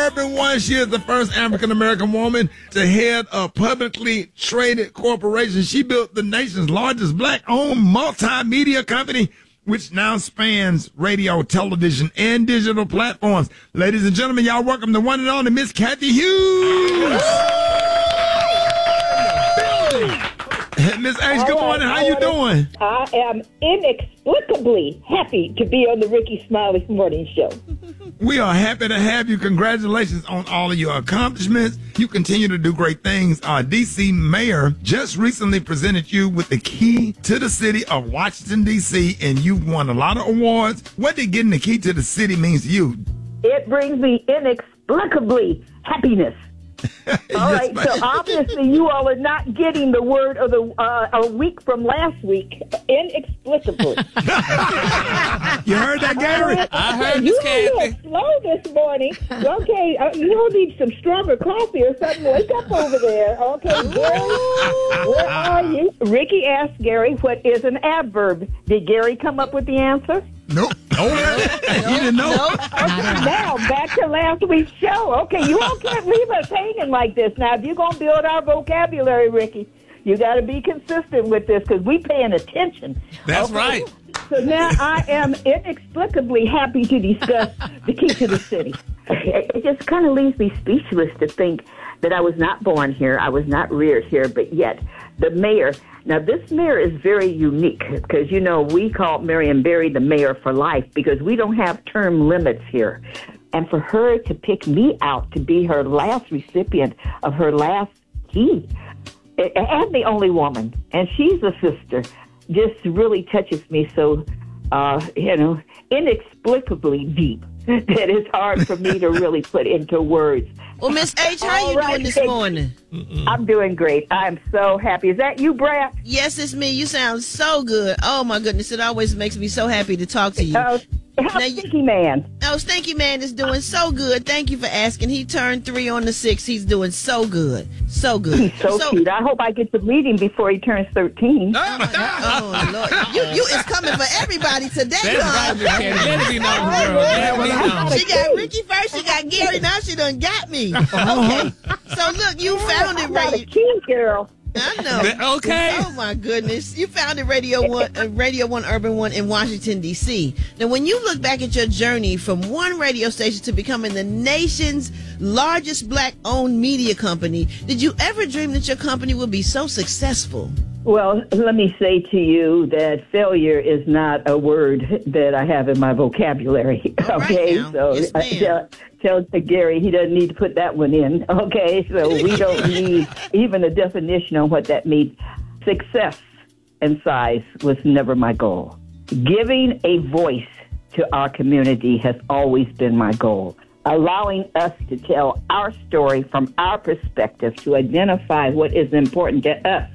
Urban One. She is the first African-American woman to head a publicly traded corporation. She built the nation's largest black-owned multimedia company, which now spans radio, television, and digital platforms. Ladies and gentlemen, y'all welcome the one and only Miss Cathy Hughes. Miss H, good morning. How you doing? I am inexplicably happy to be on the Ricky Smiley Morning Show. We are happy to have you. Congratulations on all of your accomplishments. You continue to do great things. D.C. Mayor just recently presented you with the key to the city of Washington, D.C., and you've won a lot of awards. What did getting the key to the city mean to you? It brings me inexplicably happiness. All right, so obviously you all are not getting the word of the a week from last week, inexplicably. You heard that, Gary? I heard you Miss a Cathy. little slow this morning. Okay, you all need some stronger coffee or something. Wake up over there. Okay, Gary, where are you? Ricky asked Gary what is an adverb. Did Gary come up with the answer? Nope. He didn't know. Now, back to last week's show. Okay, you all can't leave us hanging like this. Now, if you're going to build our vocabulary, Ricky, you got to be consistent with this because we paying attention. That's right. So now I am inexplicably happy to discuss the key to the city. It just kind of leaves me speechless to think that I was not born here, I was not reared here, but yet the mayor. Now, this mayor is very unique because, you know, we call Marion Barry the mayor for life because we don't have term limits here. And for her to pick me out to be her last recipient of her last key, and the only woman, and she's a sister, just really touches me so, inexplicably deep that it's hard for me to really put into words. Well, Miss H, how you doing this morning? I'm doing great. I'm so happy. Is that you, Brad? Yes, it's me. You sound so good. Oh, my goodness. It always makes me so happy to talk to you. How's Stinky Man? Oh, Stinky Man is doing so good. Thank you for asking. He turned 3 on the 6th. He's doing so good. So good. He's so cute. I hope I get to meet him before he turns 13. Oh, Lord. You is coming for everybody today, That's huh? right, Miss Cathy. Let it be known, girl. Let it be known. She got Ricky first. She got Gary. Now she done got me. Okay. So, look, you founded I'm not a Radio... key girl. I know. Okay. Oh my goodness! You founded Radio One Urban One in Washington D.C. Now, when you look back at your journey from one radio station to becoming the nation's largest black-owned media company, did you ever dream that your company would be so successful? Well, let me say to you that failure is not a word that I have in my vocabulary. Okay, right, so yes, tell Gary he doesn't need to put that one in. Okay, so we don't need even a definition on what that means. Success and size was never my goal. Giving a voice to our community has always been my goal. Allowing us to tell our story from our perspective, to identify what is important to us,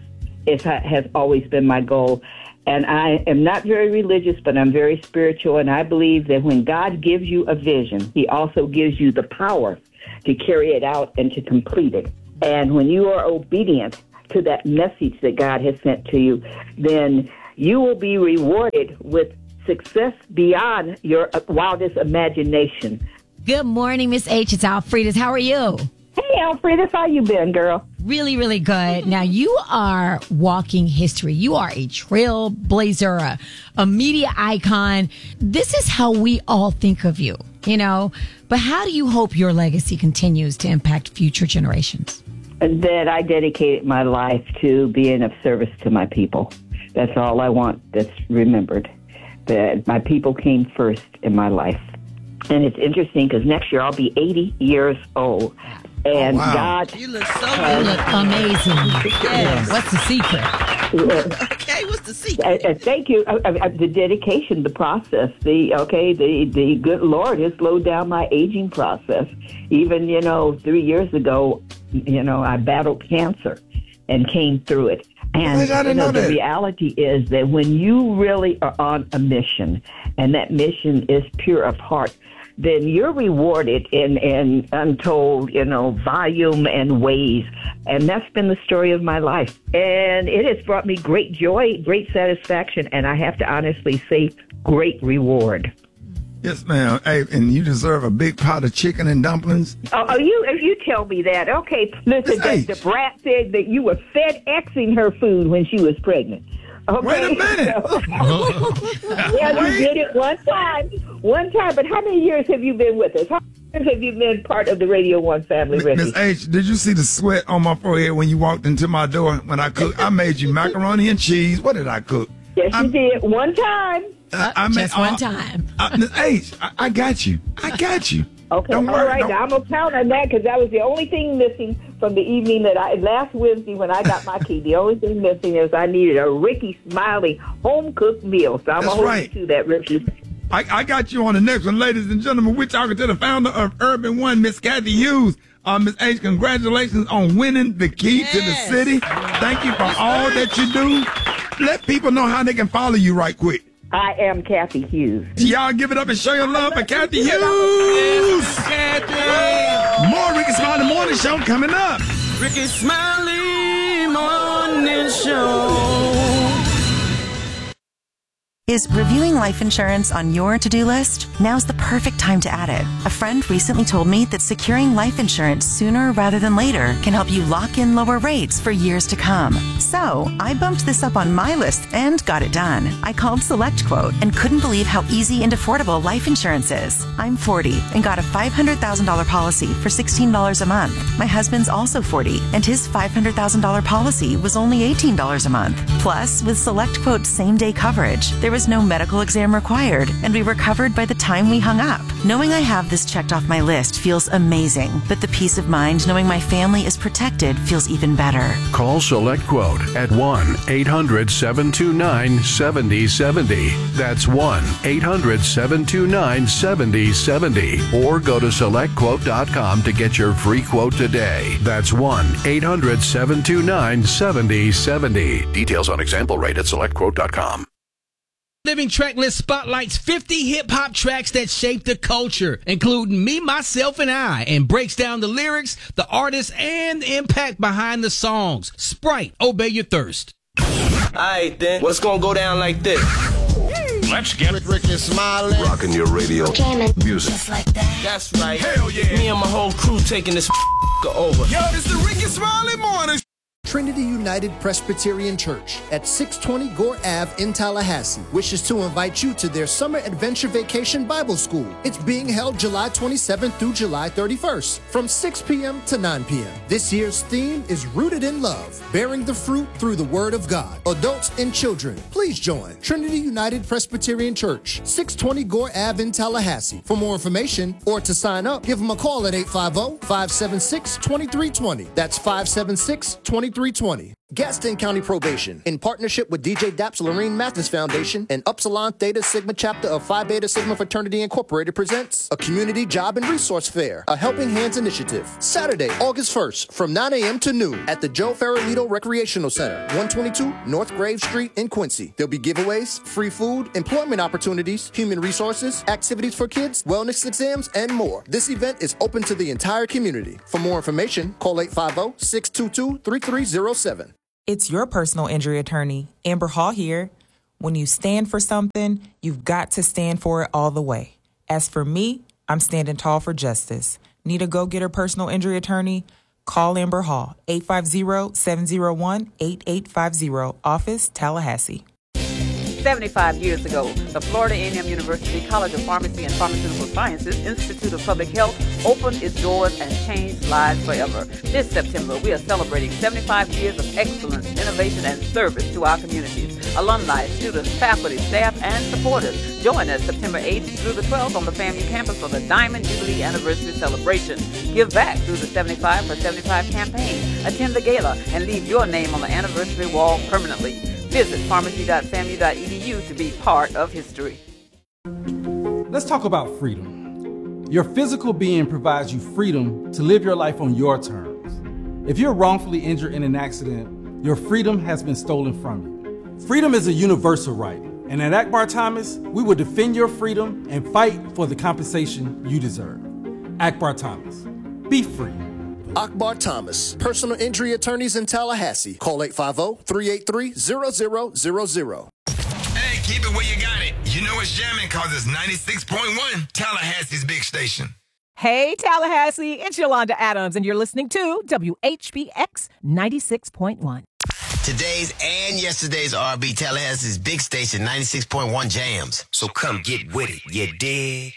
has always been my goal. And I am not very religious, but I'm very spiritual, and I believe that when God gives you a vision, he also gives you the power to carry it out and to complete it. And when you are obedient to that message that God has sent to you, then you will be rewarded with success beyond your wildest imagination. Good morning, Miss H. It's Alfredas. How are you? Hey, Alfredas, how you been, girl? Really, really good. Now, you are walking history. You are a trailblazer, a media icon. This is how we all think of you, you know. But how do you hope your legacy continues to impact future generations? That I dedicated my life to being of service to my people. That's all I want that's remembered. That my people came first in my life. And it's interesting because next year I'll be 80 years old. And God... You look so You good. look amazing. Yes. What's the secret? Okay, what's the secret? Thank you. The dedication, the process, the good Lord has slowed down my aging process. Even, 3 years ago, I battled cancer and came through it. And the reality is that when you really are on a mission, and that mission is pure of heart, then you're rewarded in untold, volume and ways. And that's been the story of my life. And it has brought me great joy, great satisfaction, and I have to honestly say, great reward. Yes, ma'am. Hey, and you deserve a big pot of chicken and dumplings. Oh, you tell me that. Okay, listen, the brat said that you were FedExing her food when she was pregnant. Okay. Wait a minute. Yeah, you did it one time. But how many years have you been with us? How many years have you been part of the Radio 1 family, Ricky? Miss H, did you see the sweat on my forehead when you walked into my door when I cooked? I made you macaroni and cheese. What did I cook? Yes, you did. One time. Just one time. Miss H, I got you. Okay, Don't all worry, right. Now I'm going to count on that because that was the only thing missing from the evening last Wednesday when I got my key. The only thing missing is I needed a Ricky Smiley home-cooked meal. So I'm going to hold you to that, Ricky. I got you on the next one, ladies and gentlemen. We're talking to the founder of Urban One, Miss Kathy Hughes. Miss H, congratulations on winning the key to the city. Thank you for all that you do. Let people know how they can follow you right quick. I am Kathy Hughes. Y'all give it up and show your love for Kathy Hughes. Kathy. More Ricky Smiley Morning Show coming up. Ricky Smiley Morning Show. Is reviewing life insurance on your to-do list? Now's the perfect time to add it. A friend recently told me that securing life insurance sooner rather than later can help you lock in lower rates for years to come. So I bumped this up on my list and got it done. I called SelectQuote and couldn't believe how easy and affordable life insurance is. I'm 40 and got a $500,000 policy for $16 a month. My husband's also 40 and his $500,000 policy was only $18 a month. Plus, with SelectQuote's same-day coverage, there was no medical exam required, and we were covered by the time we hung up. Knowing I have this checked off my list feels amazing, but the peace of mind knowing my family is protected feels even better. Call SelectQuote at 1-800-729-7070. That's 1-800-729-7070. Or go to SelectQuote.com to get your free quote today. That's 1-800-729-7070. Details on example rate at SelectQuote.com. Living Track List spotlights 50 hip-hop tracks that shaped the culture, including Me, Myself, and I, and breaks down the lyrics, the artists, and the impact behind the songs. Sprite, Obey Your Thirst. Alright then, what's gonna go down like this? Let's get Ricky Smiley. Rocking your radio. Music. just like that. That's right. Hell yeah. Me and my whole crew taking this over. Yo, this the Ricky Smiley Morning. Trinity United Presbyterian Church at 620 Gore Ave in Tallahassee wishes to invite you to their Summer Adventure Vacation Bible School. It's being held July 27th through July 31st from 6 p.m. to 9 p.m. This year's theme is Rooted in Love, bearing the fruit through the Word of God. Adults and children, please join Trinity United Presbyterian Church, 620 Gore Ave in Tallahassee. For more information or to sign up, give them a call at 850-576-2320. That's 576-2320. Gaston County Probation, in partnership with DJ Daps Lorraine Mathis Foundation and Upsilon Theta Sigma chapter of Phi Beta Sigma Fraternity Incorporated, presents a community job and resource fair, a Helping Hands initiative. Saturday, August 1st, from 9 a.m. to noon at the Joe Farolito Recreational Center, 122 North Grave Street in Quincy. There'll be giveaways, free food, employment opportunities, human resources, activities for kids, wellness exams, and more. This event is open to the entire community. For more information, call 850-622-3307. It's your personal injury attorney, Amber Hall here. When you stand for something, you've got to stand for it all the way. As for me, I'm standing tall for justice. Need a go-getter personal injury attorney? Call Amber Hall, 850-701-8850, office Tallahassee. 75 years ago, the Florida A&M University College of Pharmacy and Pharmaceutical Sciences Institute of Public Health opened its doors and changed lives forever. This September, we are celebrating 75 years of excellence, innovation, and service to our communities. Alumni, students, faculty, staff, and supporters. Join us September 8th through the 12th on the FAMU campus for the Diamond Jubilee Anniversary Celebration. Give back through the 75 for 75 campaign. Attend the gala and leave your name on the anniversary wall permanently. Visit pharmacy.famu.edu to be part of history. Let's talk about freedom. Your physical being provides you freedom to live your life on your terms. If you're wrongfully injured in an accident, your freedom has been stolen from you. Freedom is a universal right, and at Akbar Thomas, we will defend your freedom and fight for the compensation you deserve. Akbar Thomas, be free. Akbar Thomas, personal injury attorneys in Tallahassee. Call 850-383-0000. Hey, keep it where you got it. You know it's jamming because it's 96.1 Tallahassee's big station. Hey, Tallahassee, it's Yolanda Adams, and you're listening to WHBX 96.1. Today's and yesterday's R&B, Tallahassee's big station, 96.1 Jams. So come get with it, you dig?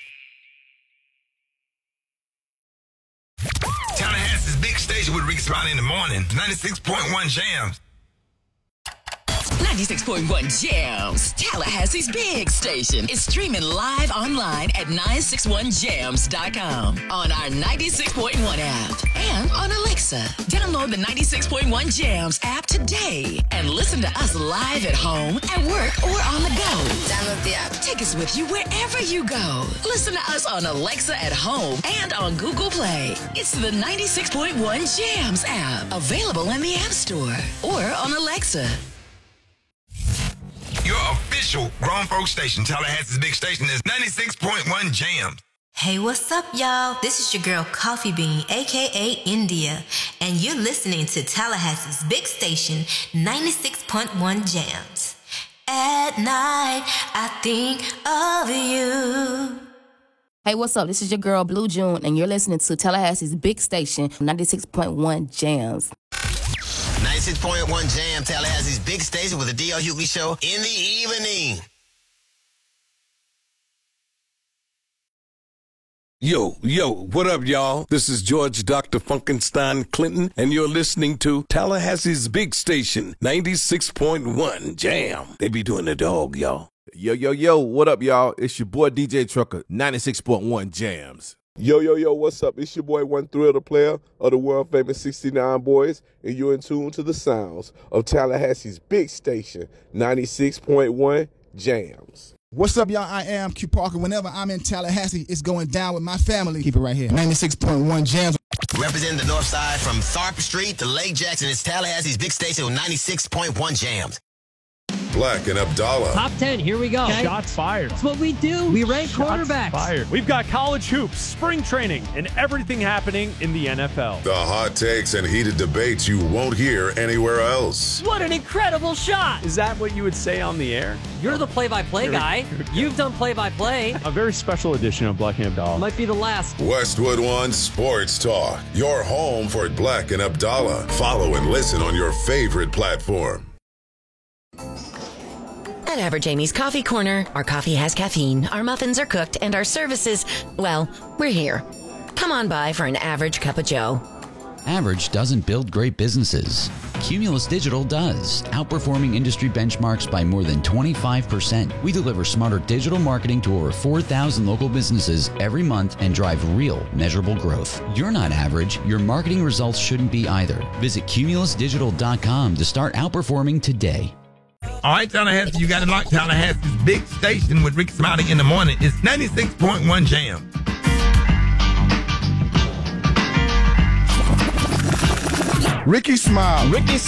Tallahassee's big station with Ricky Smiley in the morning, 96.1 Jams. 96.1 Jams, Tallahassee's big station, is streaming live online at 961jams.com, on our 96.1 app, and on Alexa. Download the 96.1 Jams app today and listen to us live at home, at work, or on the go. Download the app. Take us with you wherever you go. Listen to us on Alexa at home and on Google Play. It's the 96.1 Jams app, available in the App Store or on Alexa. Your official grown folk station, Tallahassee's big station, is 96.1 Jams. Hey, what's up, y'all? This is your girl, Coffee Bean, a.k.a. India, and you're listening to Tallahassee's big station, 96.1 Jams. At night, I think of you. Hey, what's up? This is your girl, Blue June, and you're listening to Tallahassee's big station, 96.1 Jams. 96.1 Jam, Tallahassee's big station with the D.L. Hughley Show in the evening. Yo, what up, y'all? This is George Dr. Funkenstein Clinton, and you're listening to Tallahassee's big station, 96.1 Jam. They be doing the dog, y'all. Yo, what up, y'all? It's your boy, DJ Trucker, 96.1 Jams. Yo, what's up? It's your boy, One Thrill, the player of the world-famous 69 Boys, and you're in tune to the sounds of Tallahassee's big station, 96.1 Jams. What's up, y'all? I am Q Parker. Whenever I'm in Tallahassee, it's going down with my family. Keep it right here. 96.1 Jams. Representing the north side from Tharp Street to Lake Jackson, it's Tallahassee's big station with 96.1 Jams. Black and Abdallah. Top 10, here we go. Okay. Shots fired. That's what we do. We rank quarterbacks. Fired. We've got college hoops, spring training, and everything happening in the NFL. The hot takes and heated debates you won't hear anywhere else. What an incredible shot. Is that what you would say on the air? You're the play-by-play guy. You've done play-by-play. A very special edition of Black and Abdallah. Might be the last. Westwood One Sports Talk. Your home for Black and Abdallah. Follow and listen on your favorite platform. At Average Amy's Coffee Corner, our coffee has caffeine, our muffins are cooked, and our services, well, we're here. Come on by for an average cup of joe. Average doesn't build great businesses. Cumulus Digital does, outperforming industry benchmarks by more than 25%. We deliver smarter digital marketing to over 4,000 local businesses every month and drive real, measurable growth. You're not average. Your marketing results shouldn't be either. Visit cumulusdigital.com to start outperforming today. All right, Tallahassee, you got it locked. Tallahassee's big station with Ricky Smiley in the morning. It's 96.1 Jam. Ricky Smiley.